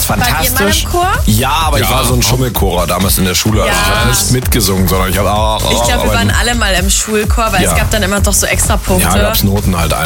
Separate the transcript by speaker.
Speaker 1: fantastisch.
Speaker 2: Wart ihr mal im Chor?
Speaker 1: Ja, aber ich war so ein Schummelchorer damals in der Schule. Also ich habe nicht mitgesungen, sondern ich habe
Speaker 2: Ich glaube, wir waren alle mal im Schulchor, weil es gab dann immer doch so extra Punkte.
Speaker 1: Ja, gab's Noten halt einfach.